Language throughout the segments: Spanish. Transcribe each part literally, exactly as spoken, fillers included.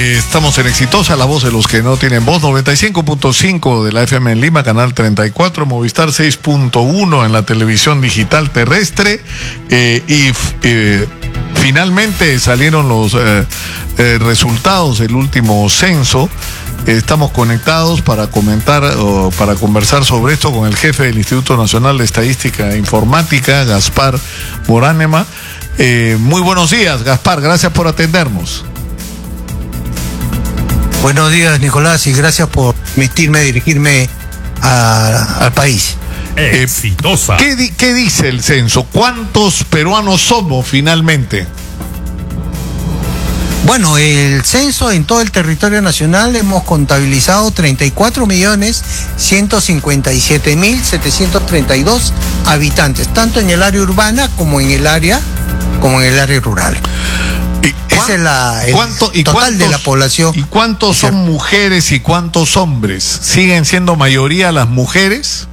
Eh, estamos en Exitosa, la voz de los que no tienen voz, noventa y cinco punto cinco de la F M en Lima, canal treinta y cuatro, Movistar seis punto uno en la televisión digital terrestre, eh, y eh, finalmente salieron los eh, eh, resultados del último censo. Estamos conectados para comentar o para conversar sobre esto con el jefe del Instituto Nacional de Estadística e Informática, Gaspar Moránema. Eh, muy buenos días, Gaspar, gracias por atendernos. Buenos días, Nicolás, y gracias por permitirme dirigirme a, al país. Exitosa. ¿Qué, di, ¿Qué dice el censo? ¿Cuántos peruanos somos finalmente? Bueno, el censo en todo el territorio nacional hemos contabilizado treinta y cuatro millones ciento cincuenta y siete mil setecientos treinta y dos habitantes, tanto en el área urbana como en el área, como en el área rural. Esa es la el ¿Cuánto, y total de la población. ¿Y cuántos son mujeres y cuántos hombres? ¿Siguen siendo mayoría las mujeres?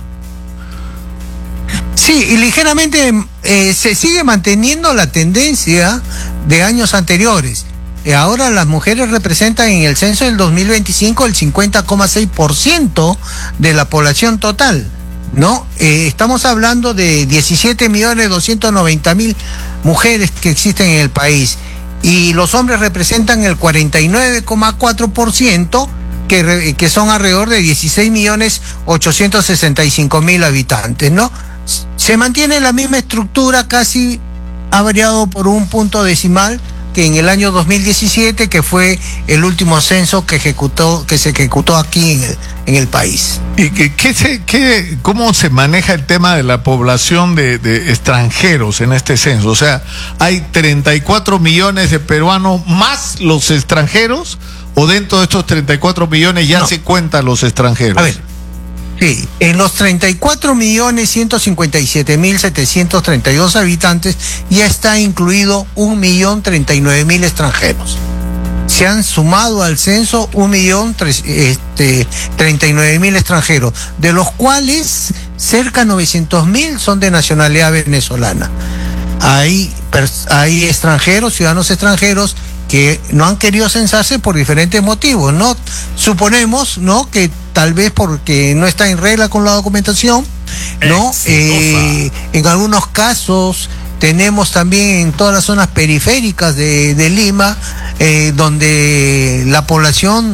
Sí, y ligeramente eh, se sigue manteniendo la tendencia de años anteriores. Eh, ahora las mujeres representan en el censo del dos mil veinticinco el cincuenta coma seis por ciento de la población total, ¿no? Eh, estamos hablando de diecisiete millones doscientos noventa mil mujeres que existen en el país. Y los hombres representan el cuarenta y nueve coma cuatro por ciento, que, que son alrededor de dieciséis millones ochocientos sesenta y cinco mil habitantes, ¿no? Se mantiene la misma estructura, casi ha variado por un punto decimal que en el año dos mil diecisiete, que fue el último censo que ejecutó, que se ejecutó aquí en el, en el país. ¿Y qué, qué se, qué, cómo se maneja el tema de la población de, de extranjeros en este censo? O sea, ¿hay treinta y cuatro millones de peruanos más los extranjeros? ¿O dentro de estos treinta y cuatro millones ya no se cuentan los extranjeros? A ver, sí, en los treinta y cuatro millones ciento cincuenta y siete mil setecientos treinta y dos habitantes ya está incluido un millón treinta y nueve mil extranjeros. Se han sumado al censo un millón treinta y nueve mil extranjeros, de los cuales cerca de novecientos mil son de nacionalidad venezolana. Hay, hay extranjeros, ciudadanos extranjeros, que no han querido censarse por diferentes motivos, ¿no? Suponemos, ¿no?, que tal vez porque no está en regla con la documentación, ¿no? Eh, en algunos casos tenemos también en todas las zonas periféricas de, de Lima, eh, donde la población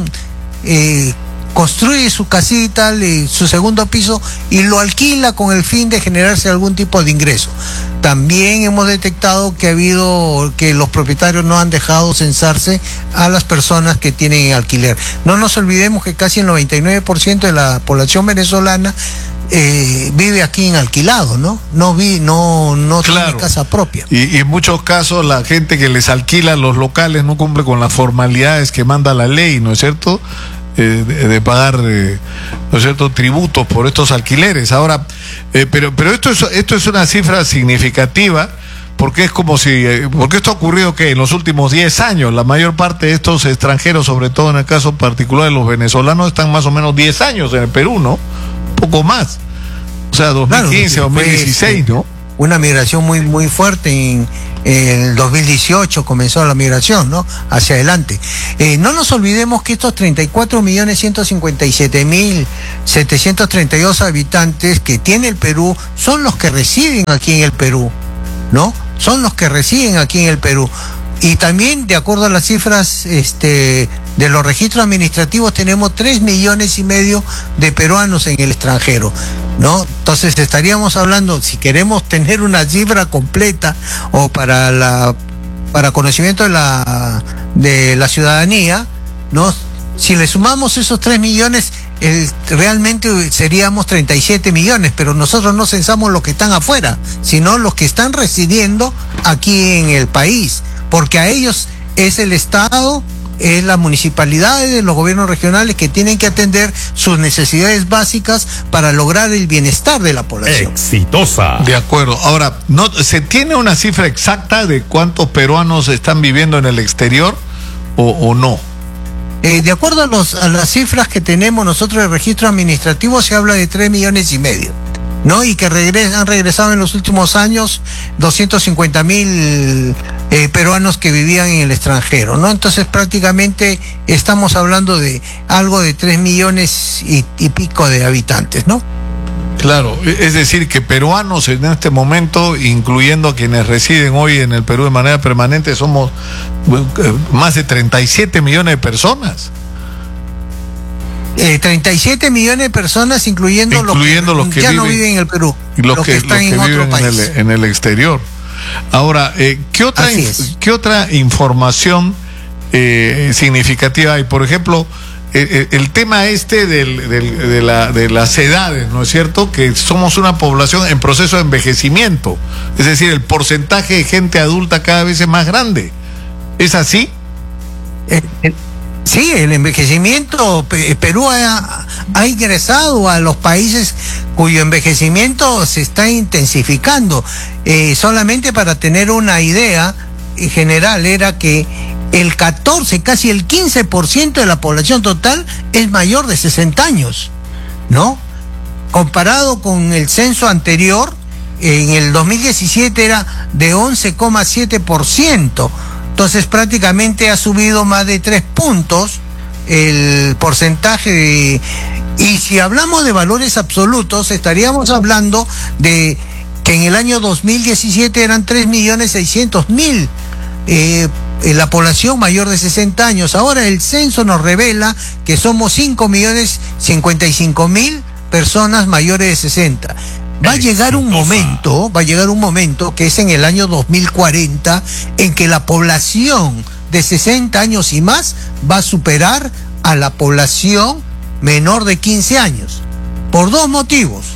eh, construye su casita, le, su segundo piso, y lo alquila con el fin de generarse algún tipo de ingreso. También hemos detectado que ha habido, que los propietarios no han dejado censarse a las personas que tienen alquiler. No nos olvidemos que casi el noventa y nueve por ciento de la población venezolana eh, vive aquí en alquilado, ¿no? No vi, no, no claro. tiene casa propia. Y, y en muchos casos la gente que les alquila los locales no cumple con las formalidades que manda la ley, ¿no es cierto?, Eh, de, de pagar, eh, ¿no es cierto?, tributos por estos alquileres. Ahora, eh, pero pero esto es esto es una cifra significativa, porque es como si, eh, porque esto ha ocurrido que en los últimos diez años, la mayor parte de estos extranjeros, sobre todo en el caso particular de los venezolanos, están más o menos diez años en el Perú, ¿no? Poco más. O sea, dos mil quince, claro, dos mil dieciséis, ¿no? Una migración muy muy fuerte en, en el dos mil dieciocho comenzó la migración, ¿no?, hacia adelante. Eh, no nos olvidemos que estos treinta y cuatro millones ciento cincuenta y siete mil setecientos treinta y dos habitantes que tiene el Perú son los que residen aquí en el Perú, ¿no? Son los que residen aquí en el Perú. Y también, de acuerdo a las cifras este, de los registros administrativos, tenemos tres millones y medio de peruanos en el extranjero, ¿no? Entonces estaríamos hablando, si queremos tener una cifra completa o para la para conocimiento de la de la ciudadanía, ¿no?, si le sumamos esos tres millones, el, realmente seríamos treinta y siete millones, pero nosotros no censamos los que están afuera, sino los que están residiendo aquí en el país, porque a ellos es el Estado, es las municipalidades, los gobiernos regionales que tienen que atender sus necesidades básicas para lograr el bienestar de la población. Exitosa. De acuerdo. Ahora, ¿no se tiene una cifra exacta de cuántos peruanos están viviendo en el exterior o, o no? Eh, de acuerdo a, los, a las cifras que tenemos nosotros de registro administrativo, se habla de tres millones y medio, ¿no? Y que regres, han regresado en los últimos años doscientos cincuenta mil eh, peruanos que vivían en el extranjero, ¿no? Entonces prácticamente estamos hablando de algo de tres millones y, y pico de habitantes, ¿no? Claro, es decir, que peruanos en este momento, incluyendo a quienes residen hoy en el Perú de manera permanente, somos más de treinta y siete millones de personas. Eh, treinta y siete millones de personas, incluyendo, incluyendo los que, los que ya viven, no viven en el Perú, y los, los que, que están los que en viven otro país. En el, en el exterior. Ahora, eh, ¿qué, otra ¿qué otra información eh, significativa hay? Por ejemplo, el, el tema este del, del, de, la, de las edades, ¿no es cierto? Que somos una población en proceso de envejecimiento. Es decir, el porcentaje de gente adulta cada vez es más grande. ¿Es así? El, el, sí, el envejecimiento, Perú ha, ha ingresado a los países cuyo envejecimiento se está intensificando. Eh, solamente para tener una idea en general, era que el catorce, casi el quince por ciento de la población total es mayor de sesenta años, ¿no? Comparado con el censo anterior, en el dos mil diecisiete era de once coma siete por ciento. Entonces prácticamente ha subido más de tres puntos el porcentaje de... Y si hablamos de valores absolutos, estaríamos hablando de que en el año dos mil diecisiete eran tres millones seiscientos mil eh, la población mayor de sesenta años. Ahora el censo nos revela que somos cinco millones cincuenta y cinco mil personas mayores de sesenta. Va a llegar un momento, va a llegar un momento que es en el año dos mil cuarenta, en que la población de sesenta años y más va a superar a la población menor de quince años. Por dos motivos.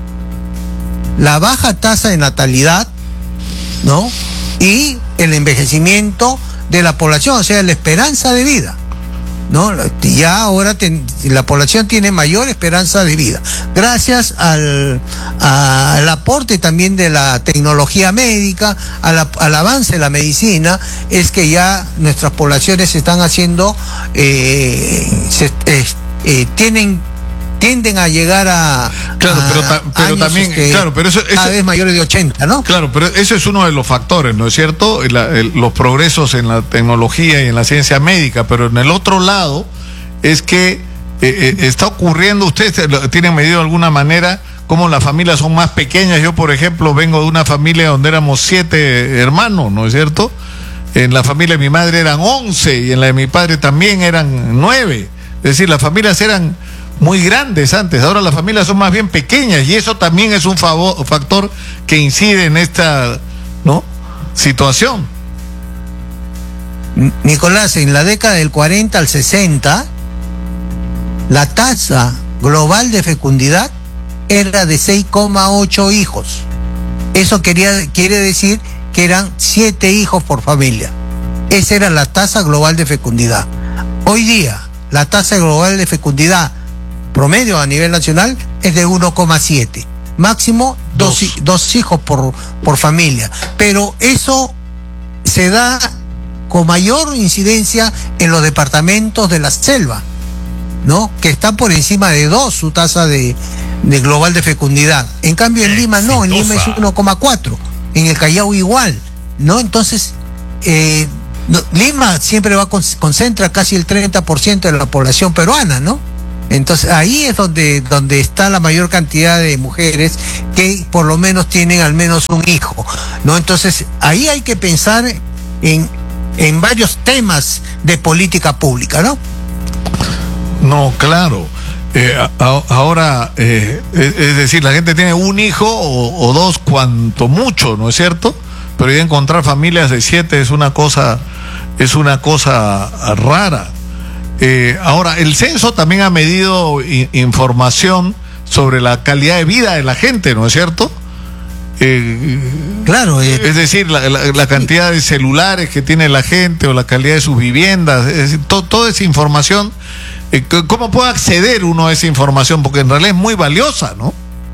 La baja tasa de natalidad, ¿no? Y el envejecimiento de la población, o sea, la esperanza de vida, ¿no? Ya ahora ten, la población tiene mayor esperanza de vida gracias al, a, al aporte también de la tecnología médica, a la, al avance de la medicina. Es que ya nuestras poblaciones se están haciendo eh, se, eh, eh, tienen tienden a llegar a claro a pero, ta, pero también claro pero eso, eso cada vez mayores de ochenta, ¿no? Claro, pero eso es uno de los factores, ¿no es cierto? La, el, los progresos en la tecnología y en la ciencia médica, pero en el otro lado es que eh, eh, está ocurriendo, ustedes tienen medido de alguna manera cómo las familias son más pequeñas. Yo, por ejemplo, vengo de una familia donde éramos siete hermanos, ¿no es cierto? En la familia de mi madre eran once y en la de mi padre también eran nueve. Es decir, las familias eran muy grandes antes, ahora las familias son más bien pequeñas, y eso también es un favor, factor que incide en esta, ¿no?, situación. Nicolás, en la década del cuarenta al sesenta, la tasa global de fecundidad era de seis coma ocho hijos. Eso quería, quiere decir que eran siete hijos por familia. Esa era la tasa global de fecundidad. Hoy día, la tasa global de fecundidad promedio a nivel nacional es de uno coma siete, máximo dos, dos. dos hijos por, por familia, pero eso se da con mayor incidencia en los departamentos de la selva, ¿no?, que está por encima de dos su tasa de, de global de fecundidad. En cambio en Lima no, en Lima es uno coma cuatro, en el Callao igual, ¿no? Entonces eh, no, Lima siempre va concentra casi el treinta por ciento de la población peruana, ¿no? Entonces ahí es donde, donde está la mayor cantidad de mujeres que por lo menos tienen al menos un hijo, ¿no? Entonces ahí hay que pensar en, en varios temas de política pública, ¿no? No, claro. Eh, a, ahora, eh, es, es decir, la gente tiene un hijo o, o dos, cuanto mucho, ¿no es cierto? Pero ya encontrar familias de siete es una cosa, es una cosa rara. Eh, ahora, el censo también ha medido i- información sobre la calidad de vida de la gente, ¿no es cierto? Eh, claro. Eh, es decir, la, la, la cantidad de celulares que tiene la gente o la calidad de sus viviendas, es decir, to, toda esa información, eh, ¿cómo puede acceder uno a esa información? Porque en realidad es muy valiosa, ¿no?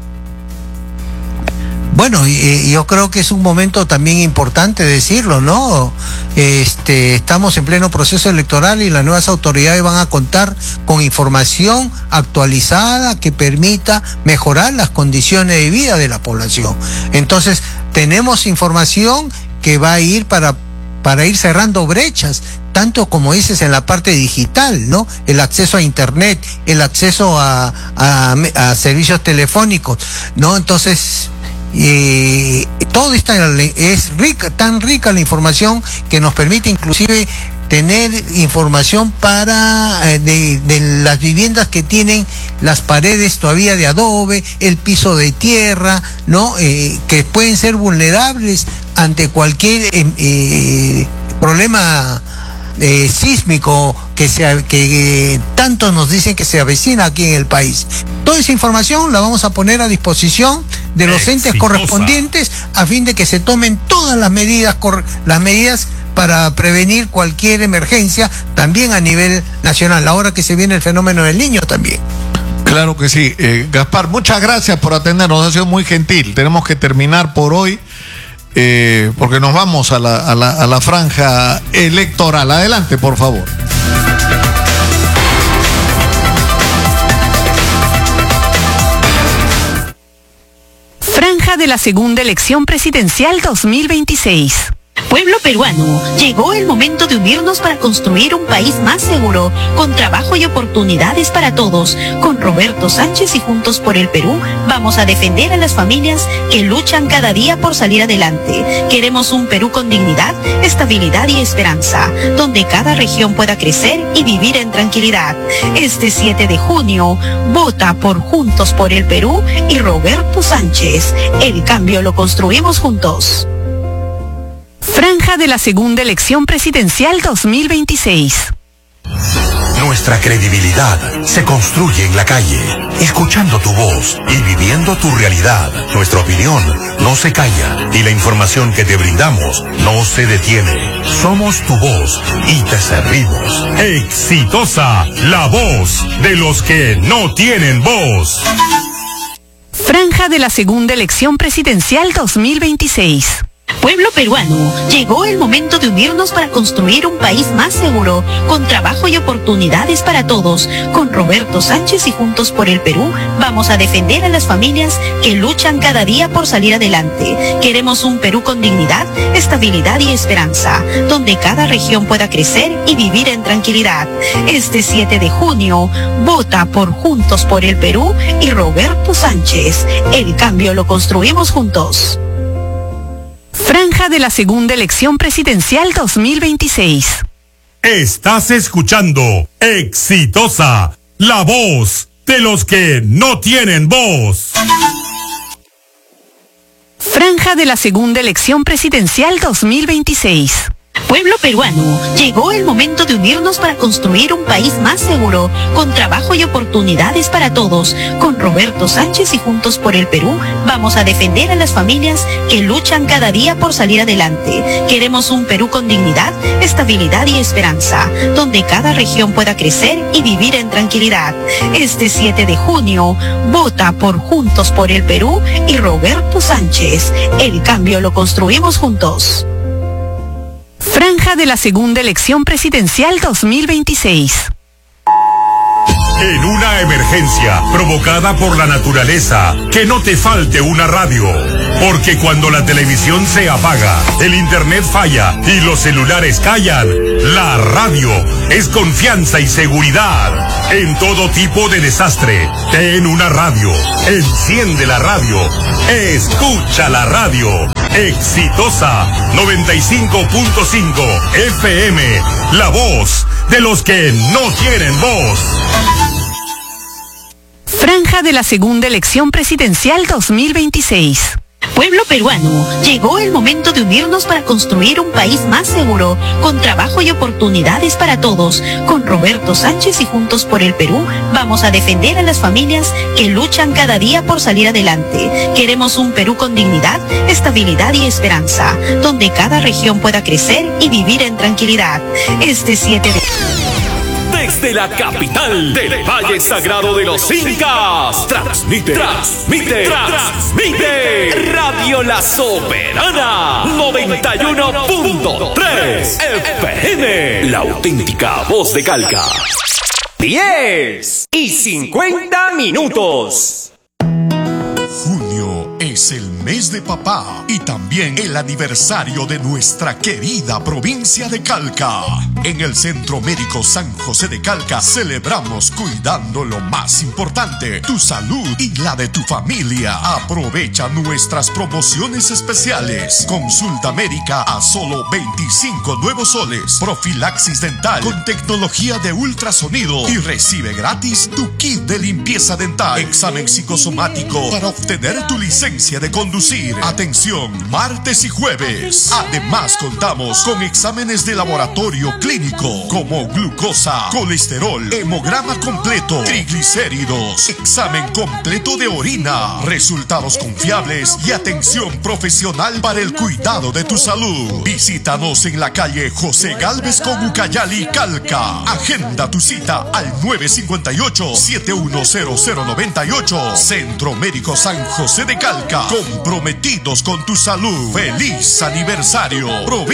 Bueno, y, yo creo que es un momento también importante decirlo, ¿no? Este, estamos en pleno proceso electoral y las nuevas autoridades van a contar con información actualizada que permita mejorar las condiciones de vida de la población. Entonces, tenemos información que va a ir para para ir cerrando brechas, tanto como dices en la parte digital, ¿no? El acceso a internet, el acceso a, a, a servicios telefónicos, ¿no? Entonces, eh, todo esta es rica, tan rica la información que nos permite inclusive tener información para eh, de, de las viviendas que tienen las paredes todavía de adobe, el piso de tierra, ¿no? Eh, que pueden ser vulnerables ante cualquier eh, eh, problema eh, sísmico que, se, que eh, tanto nos dicen que se avecina aquí en el país. Toda esa información la vamos a poner a disposición de los Exitosa. entes correspondientes a fin de que se tomen todas las medidas, las medidas para prevenir cualquier emergencia, también a nivel nacional, ahora que se viene el fenómeno del Niño también. Claro que sí. Eh, Gaspar, muchas gracias por atendernos, ha sido muy gentil. Tenemos que terminar por hoy, eh, porque nos vamos a la, a, la, a la franja electoral. Adelante, por favor. Franja de la segunda elección presidencial dos mil veintiséis. Pueblo peruano, llegó el momento de unirnos para construir un país más seguro, con trabajo y oportunidades para todos. Con Roberto Sánchez y Juntos por el Perú, vamos a defender a las familias que luchan cada día por salir adelante. Queremos un Perú con dignidad, estabilidad y esperanza, donde cada región pueda crecer y vivir en tranquilidad. Este siete de junio, vota por Juntos por el Perú y Roberto Sánchez. El cambio lo construimos juntos. Franja de la segunda elección presidencial dos mil veintiséis. Nuestra credibilidad se construye en la calle, escuchando tu voz y viviendo tu realidad. Nuestra opinión no se calla y la información que te brindamos no se detiene. Somos tu voz y te servimos. Exitosa, la voz de los que no tienen voz. Franja de la segunda elección presidencial dos mil veintiséis. Pueblo peruano, llegó el momento de unirnos para construir un país más seguro, con trabajo y oportunidades para todos. Con Roberto Sánchez y Juntos por el Perú, vamos a defender a las familias que luchan cada día por salir adelante. Queremos un Perú con dignidad, estabilidad y esperanza, donde cada región pueda crecer y vivir en tranquilidad. Este siete de junio, vota por Juntos por el Perú y Roberto Sánchez. El cambio lo construimos juntos. Franja de la segunda elección presidencial dos mil veintiséis. Estás escuchando Exitosa, la voz de los que no tienen voz. Franja de la segunda elección presidencial dos mil veintiséis. Pueblo peruano, llegó el momento de unirnos para construir un país más seguro, con trabajo y oportunidades para todos. Con Roberto Sánchez y Juntos por el Perú, vamos a defender a las familias que luchan cada día por salir adelante. Queremos un Perú con dignidad, estabilidad y esperanza, donde cada región pueda crecer y vivir en tranquilidad. Este siete de junio, vota por Juntos por el Perú y Roberto Sánchez. El cambio lo construimos juntos. Franja de la segunda elección presidencial dos mil veintiséis. En una emergencia provocada por la naturaleza, que no te falte una radio. Porque cuando la televisión se apaga, el internet falla y los celulares callan, la radio es confianza y seguridad. En todo tipo de desastre, ten una radio. Enciende la radio. Escucha la radio. Exitosa noventa y cinco punto cinco F M, la voz de los que no tienen voz. Franja de la segunda elección presidencial dos mil veintiséis. Pueblo peruano, llegó el momento de unirnos para construir un país más seguro, con trabajo y oportunidades para todos. Con Roberto Sánchez y Juntos por el Perú, vamos a defender a las familias que luchan cada día por salir adelante. Queremos un Perú con dignidad, estabilidad y esperanza, donde cada región pueda crecer y vivir en tranquilidad. Este siete de... Desde la capital del Valle Sagrado de los Incas, transmite, transmite, transmite Radio La Soberana noventa y uno punto tres F M, la auténtica voz de Calca. diez y cincuenta minutos. Junio Es el mes de papá y también el aniversario de nuestra querida provincia de Calca. En el Centro Médico San José de Calca celebramos cuidando lo más importante, tu salud y la de tu familia. Aprovecha nuestras promociones especiales. Consulta médica a solo veinticinco nuevos soles. Profilaxis dental con tecnología de ultrasonido y recibe gratis tu kit de limpieza dental. Examen psicosomático para obtener tu licencia de conducir. Atención, martes y jueves. Además contamos con exámenes de laboratorio clínico como glucosa, colesterol, hemograma completo, triglicéridos, examen completo de orina, resultados confiables y atención profesional para el cuidado de tu salud. Visítanos en la calle José Gálvez con Ucayali, Calca. Agenda tu cita al nueve cinco ocho, siete uno cero cero nueve ocho. Centro Médico San José de Calca. Comprometidos con tu salud. ¡Feliz aniversario!